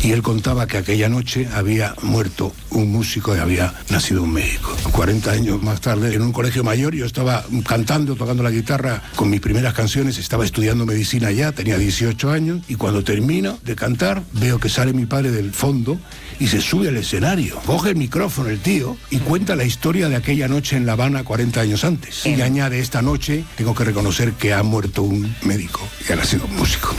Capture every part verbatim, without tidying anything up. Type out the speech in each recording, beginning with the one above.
y él contaba que aquella noche había muerto un músico y había nacido un médico. cuarenta años más tarde, en un colegio mayor, yo estaba cantando, tocando la guitarra con mis primeras canciones, estaba estudiando medicina ya, tenía dieciocho años, y cuando termino de cantar, veo que sale mi padre del fondo y se sube al escenario, coge el micrófono el tío y cuenta la historia de aquella noche en La Habana cuarenta años antes. Y añade, esta noche tengo que reconocer que ha muerto un médico y ha nacido un músico.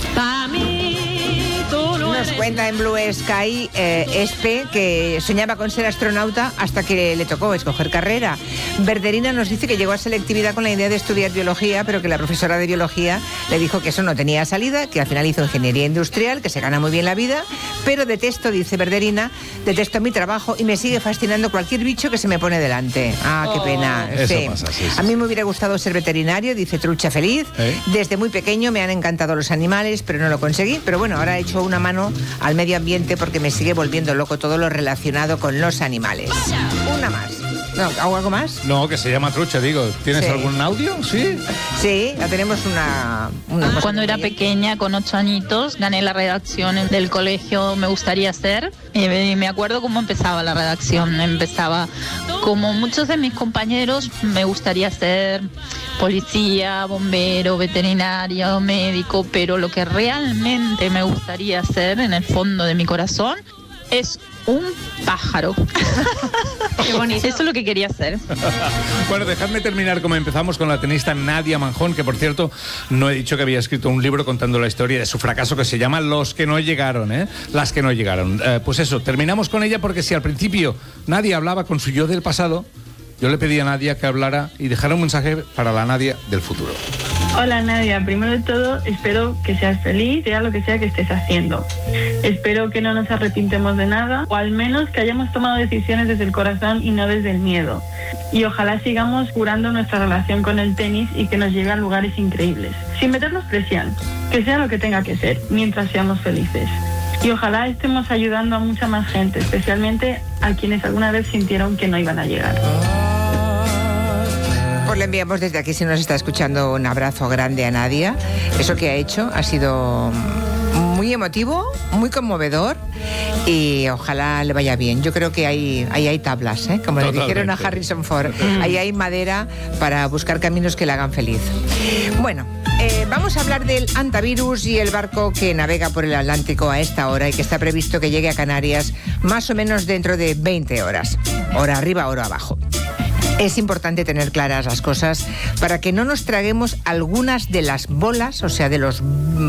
Nos cuenta en Blue Sky eh, Espe que soñaba con ser astronauta hasta que le tocó escoger carrera. Verderina nos dice que llegó a selectividad con la idea de estudiar biología, pero que la profesora de biología le dijo que eso no tenía salida, que al final hizo ingeniería industrial, que se gana muy bien la vida, pero detesto, dice Verderina, detesto mi trabajo y me sigue fascinando cualquier bicho que se me pone delante. Ah, qué pena. Eso sí. pasa, sí, sí. A mí me hubiera gustado ser veterinario, dice Trucha Feliz. ¿Eh? Desde muy pequeño me han encantado los animales, pero no lo conseguí. Pero bueno, ahora he hecho una mano al medio ambiente porque me sigue volviendo loco todo lo relacionado con los animales. Una más. No, ¿hago algo más? No, que se llama Trucha, digo. ¿Tienes Sí. algún audio? Sí. Sí, ya tenemos una... una cosa Cuando era muy- pequeña, con ocho añitos, gané la redacción del colegio Me Gustaría Ser. Y me, me acuerdo cómo empezaba la redacción. Empezaba, como muchos de mis compañeros, me gustaría ser policía, bombero, veterinario, médico, pero lo que realmente me gustaría ser en el fondo de mi corazón es un pájaro. Qué bonito. Eso es lo que quería hacer. Bueno, dejadme terminar como empezamos con la tenista Nadia Manjón, que por cierto no he dicho que había escrito un libro contando la historia de su fracaso que se llama Los que no llegaron, ¿eh? Las que no llegaron. Eh, pues eso, terminamos con ella porque si al principio Nadia hablaba con su yo del pasado, yo le pedí a Nadia que hablara y dejara un mensaje para la Nadia del futuro. Hola Nadia, primero de todo espero que seas feliz, sea lo que sea que estés haciendo. Espero que no nos arrepintemos de nada, o al menos que hayamos tomado decisiones desde el corazón y no desde el miedo. Y ojalá sigamos curando nuestra relación con el tenis y que nos llegue a lugares increíbles, sin meternos presión, que sea lo que tenga que ser, mientras seamos felices. Y ojalá estemos ayudando a mucha más gente, especialmente a quienes alguna vez sintieron que no iban a llegar. Pues le enviamos desde aquí, si nos está escuchando, un abrazo grande a Nadia. Eso que ha hecho ha sido muy emotivo, muy conmovedor y ojalá le vaya bien. Yo creo que ahí, ahí hay tablas, ¿eh? Como Totalmente. le dijeron a Harrison Ford. Ahí hay madera para buscar caminos que le hagan feliz. Bueno, eh, vamos a hablar del antivirus y el barco que navega por el Atlántico a esta hora y que está previsto que llegue a Canarias más o menos dentro de veinte horas. Hora arriba, hora abajo. Es importante tener claras las cosas para que no nos traguemos algunas de las bolas, o sea, de los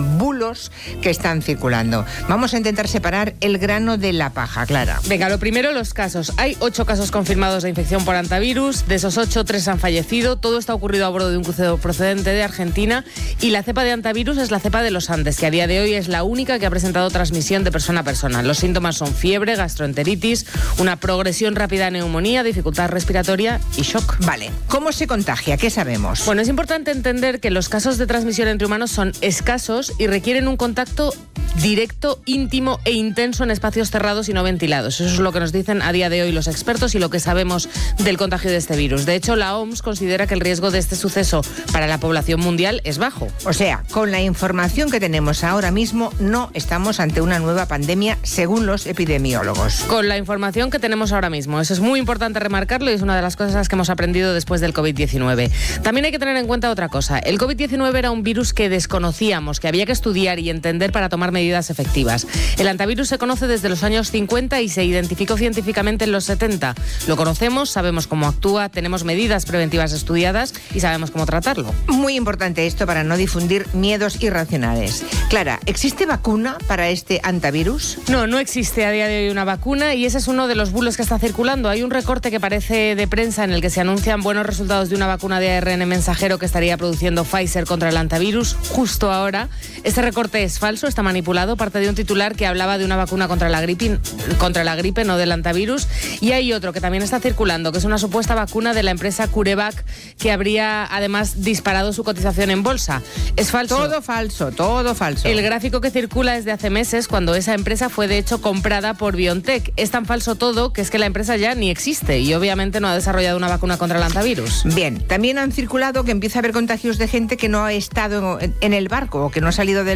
bulos que están circulando. Vamos a intentar separar el grano de la paja, Clara. Venga, lo primero, los casos. Hay ocho casos confirmados de infección por antivirus. De esos ocho, tres han fallecido. Todo está ocurrido a bordo de un crucero procedente de Argentina. Y la cepa de antivirus es la cepa de los Andes, que a día de hoy es la única que ha presentado transmisión de persona a persona. Los síntomas son fiebre, gastroenteritis, una progresión rápida de neumonía, dificultad respiratoria y shock. Vale, ¿cómo se contagia? ¿Qué sabemos? Bueno, es importante entender que los casos de transmisión entre humanos son escasos y requieren un contacto directo, íntimo e intenso en espacios cerrados y no ventilados. Eso es lo que nos dicen a día de hoy los expertos y lo que sabemos del contagio de este virus. De hecho, la O M S considera que el riesgo de este suceso para la población mundial es bajo. O sea, con la información que tenemos ahora mismo, no estamos ante una nueva pandemia, según los epidemiólogos. Con la información que tenemos ahora mismo. Eso es muy importante remarcarlo y es una de las cosas que hemos aprendido después del covid diecinueve. También hay que tener en cuenta otra cosa. El covid diecinueve era un virus que desconocíamos, que había que estudiar y entender para tomar medidas efectivas. El antivirus se conoce desde los años cincuenta y se identificó científicamente en los setenta. Lo conocemos, sabemos cómo actúa, tenemos medidas preventivas estudiadas y sabemos cómo tratarlo. Muy importante esto para no difundir miedos irracionales. Clara, ¿existe vacuna para este antivirus? No, no existe a día de hoy una vacuna y ese es uno de los bulos que está circulando. Hay un recorte que parece de prensa en el que se anuncian buenos resultados de una vacuna de A R N mensajero que estaría produciendo Pfizer contra el antivirus justo ahora. Este recorte es falso, está manipulado, parte de un titular que hablaba de una vacuna contra la gripe, contra la gripe, no del antivirus. Y hay otro que también está circulando, que es una supuesta vacuna de la empresa CureVac que habría además disparado su cotización en bolsa. Es falso. Todo falso, todo falso. El gráfico que circula es de hace meses, cuando esa empresa fue de hecho comprada por BioNTech. Es tan falso todo que es que la empresa ya ni existe y obviamente no ha desarrollado una vacuna contra el antivirus. Bien, también han circulado que empieza a haber contagios de gente que no ha estado en el barco o que no ha salido del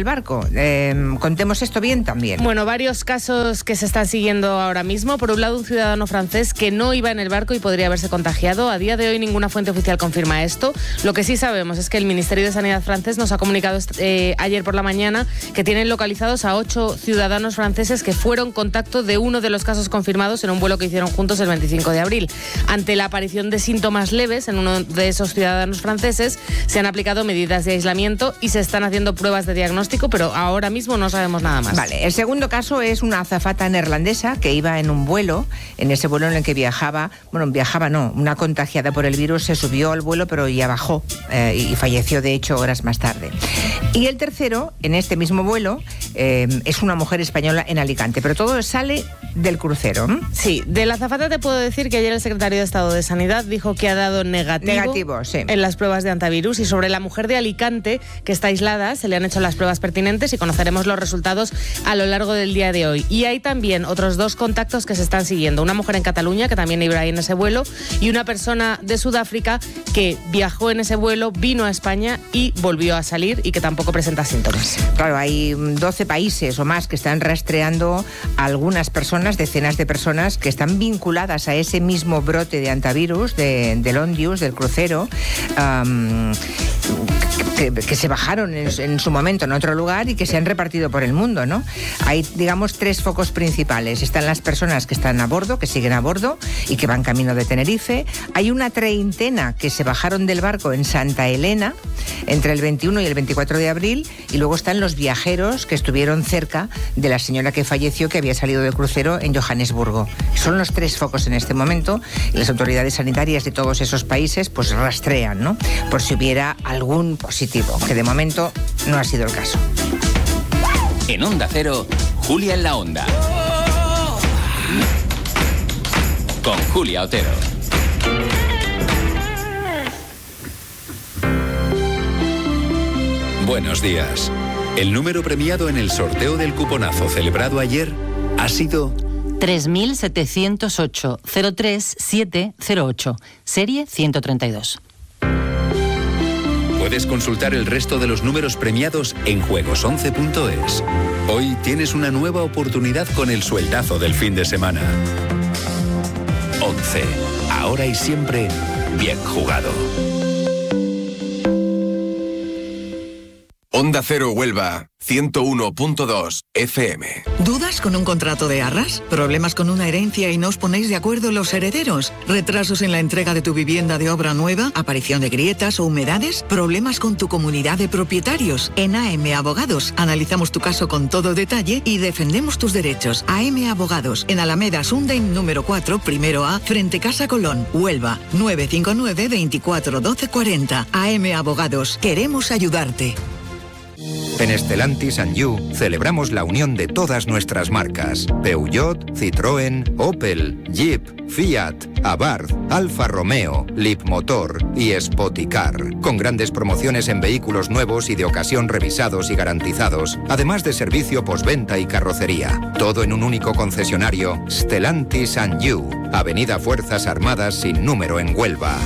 barco. Eh, contemos esto bien también. Bueno, varios casos que se están siguiendo ahora mismo. Por un lado, un ciudadano francés que no iba en el barco y podría haberse contagiado. A día de hoy ninguna fuente oficial confirma esto. Lo que sí sabemos es que el Ministerio de Sanidad francés nos ha comunicado eh, ayer por la mañana que tienen localizados a ocho ciudadanos franceses que fueron contacto de uno de los casos confirmados en un vuelo que hicieron juntos el veinticinco de abril. Ante la aparición de síntomas leves en uno de esos ciudadanos franceses, se han aplicado medidas de aislamiento y se están haciendo pruebas de diagnóstico, pero ahora mismo no sabemos nada más. Vale, el segundo caso es una azafata neerlandesa que iba en un vuelo, en ese vuelo en el que viajaba, bueno, viajaba no, una contagiada por el virus se subió al vuelo pero ya bajó eh, y falleció de hecho horas más tarde. Y el tercero, en este mismo vuelo, eh, es una mujer española en Alicante, pero todo sale del crucero. ¿eh? Sí, de la azafata te puedo decir que ayer el secretario de Estado de Sanidad dijo que ha dado negativo, negativo sí. en las pruebas de antivirus, y sobre la mujer de Alicante, que está aislada, se le han hecho las pruebas pertinentes y conoceremos los resultados a lo largo del día de hoy. Y hay también otros dos contactos que se están siguiendo. Una mujer en Cataluña, que también iba ahí en ese vuelo, y una persona de Sudáfrica que viajó en ese vuelo, vino a España y volvió a salir y que tampoco presenta síntomas. Claro, hay doce países o más que están rastreando a algunas personas, decenas de personas que están vinculadas a ese mismo brote de antivirus, de, del Ondius, del crucero, um, que, que se bajaron en, en su momento en otro lugar y que se han repartido por el mundo, ¿no? Hay, digamos, tres focos principales. Están las personas que están a bordo, que siguen a bordo y que van camino de Tenerife. Hay una treintena que se bajaron del barco en Santa Elena entre el veintiuno y el veinticuatro de abril, y luego están los viajeros que estuvieron cerca de la señora que falleció, que había salido del crucero en Johannesburgo. Son los tres focos en este momento, y las autoridades sanitarias de todos esos países pues rastrean, ¿no? Por si hubiera algún positivo, que de momento no ha sido el caso. En Onda Cero, Julia en la Onda. Con Julia Otero. Buenos días. El número premiado en el sorteo del cuponazo celebrado ayer ha sido tres mil setecientos ocho cero tres siete cero ocho, serie ciento treinta y dos. Puedes consultar el resto de los números premiados en juegos once punto es. Hoy tienes una nueva oportunidad con el sueldazo del fin de semana. once. Ahora y siempre, bien jugado. Onda Cero Huelva, ciento uno punto dos F M. ¿Dudas con un contrato de arras? ¿Problemas con una herencia y no os ponéis de acuerdo los herederos? ¿Retrasos en la entrega de tu vivienda de obra nueva? ¿Aparición de grietas o humedades? ¿Problemas con tu comunidad de propietarios? En A M Abogados analizamos tu caso con todo detalle y defendemos tus derechos. A M Abogados, en Alameda Sundain número cuatro, primero A, frente Casa Colón, Huelva, nueve cinco nueve, veinticuatro doce cuarenta. A M Abogados, queremos ayudarte. En Stellantis and You celebramos la unión de todas nuestras marcas: Peugeot, Citroën, Opel, Jeep, Fiat, Abarth, Alfa Romeo, Leapmotor y Spoticar, con grandes promociones en vehículos nuevos y de ocasión revisados y garantizados, además de servicio postventa y carrocería. Todo en un único concesionario: Stellantis and You, Avenida Fuerzas Armadas sin número en Huelva.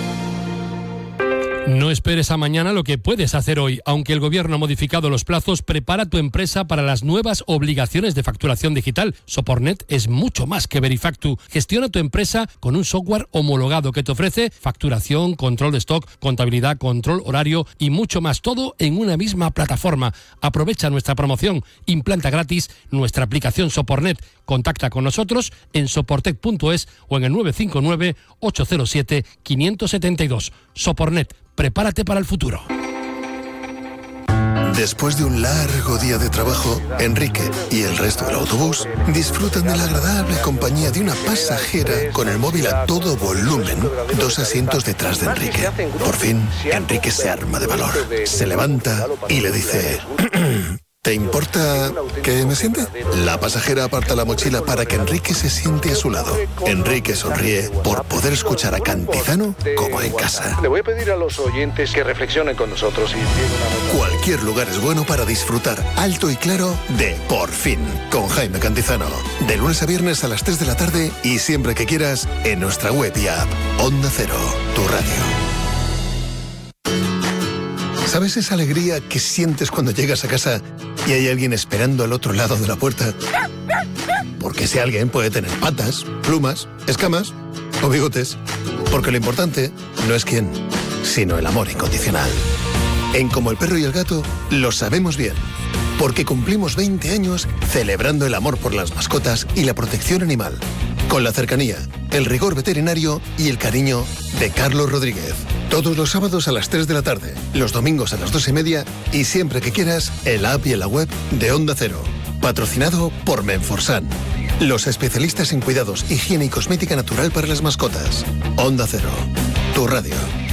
No esperes a mañana lo que puedes hacer hoy. Aunque el gobierno ha modificado los plazos, prepara tu empresa para las nuevas obligaciones de facturación digital. Sopornet es mucho más que Verifactu. Gestiona tu empresa con un software homologado que te ofrece facturación, control de stock, contabilidad, control horario y mucho más. Todo en una misma plataforma. Aprovecha nuestra promoción. Implanta gratis nuestra aplicación Sopornet. Contacta con nosotros en soportec punto es o en el nueve cinco nueve, ocho cero siete, cinco siete dos. Sopornet. Prepárate para el futuro. Después de un largo día de trabajo, Enrique y el resto del autobús disfrutan de la agradable compañía de una pasajera con el móvil a todo volumen, dos asientos detrás de Enrique. Por fin, Enrique se arma de valor, se levanta y le dice: ¿te importa que me siente? La pasajera aparta la mochila para que Enrique se siente a su lado. Enrique sonríe por poder escuchar a Cantizano como en casa. Le voy a pedir a los oyentes que reflexionen con nosotros. Y... Cualquier lugar es bueno para disfrutar alto y claro de Por Fin, con Jaime Cantizano. De lunes a viernes a las tres de la tarde y siempre que quieras en nuestra web y app. Onda Cero, tu radio. ¿Sabes esa alegría que sientes cuando llegas a casa y hay alguien esperando al otro lado de la puerta? Porque ese alguien puede tener patas, plumas, escamas o bigotes. Porque lo importante no es quién, sino el amor incondicional. En Como el Perro y el Gato lo sabemos bien. Porque cumplimos veinte años celebrando el amor por las mascotas y la protección animal. Con la cercanía, el rigor veterinario y el cariño de Carlos Rodríguez. Todos los sábados a las tres de la tarde, los domingos a las dos y media y siempre que quieras, en la app y en la web de Onda Cero. Patrocinado por Menforsan. Los especialistas en cuidados, higiene y cosmética natural para las mascotas. Onda Cero, tu radio.